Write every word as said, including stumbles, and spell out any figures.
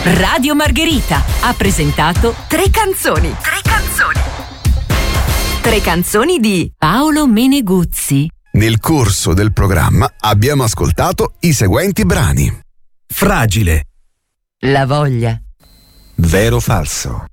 Radio Margherita ha presentato Tre canzoni. Tre canzoni. Tre canzoni di Paolo Meneguzzi. Nel corso del programma abbiamo ascoltato i seguenti brani: Fragile, La voglia, Vero falso,